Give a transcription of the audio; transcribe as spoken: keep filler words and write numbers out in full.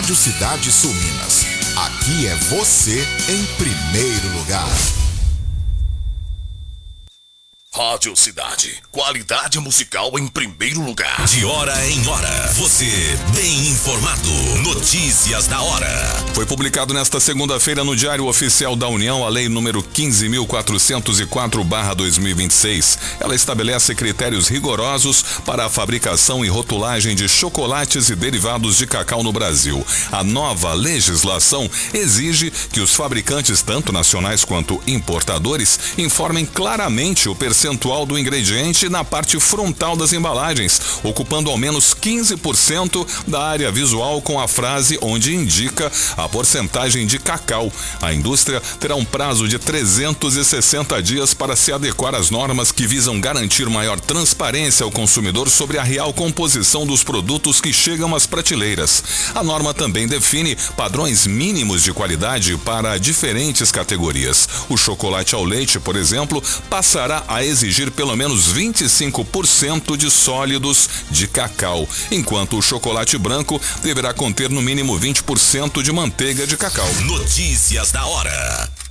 Rádio Cidade Sul Minas. Aqui é você em primeiro lugar. Rádio Cidade, qualidade musical em primeiro lugar. De hora em hora, você bem informado. Notícias da hora. Foi publicado nesta segunda-feira no Diário Oficial da União a Lei número quinze mil quatrocentos e quatro barra dois mil e vinte e seis. Ela estabelece critérios rigorosos para a fabricação e rotulagem de chocolates e derivados de cacau no Brasil. A nova legislação exige que os fabricantes, tanto nacionais quanto importadores, informem claramente o percentual percentual do ingrediente na parte frontal das embalagens, ocupando ao menos quinze por cento da área visual com a frase onde indica a porcentagem de cacau. A indústria terá um prazo de trezentos e sessenta dias para se adequar às normas que visam garantir maior transparência ao consumidor sobre a real composição dos produtos que chegam às prateleiras. A norma também define padrões mínimos de qualidade para diferentes categorias. O chocolate ao leite, por exemplo, passará a exigir pelo menos vinte e cinco por cento de sólidos de cacau, enquanto o chocolate branco deverá conter no mínimo vinte por cento de manteiga de cacau. Notícias da hora.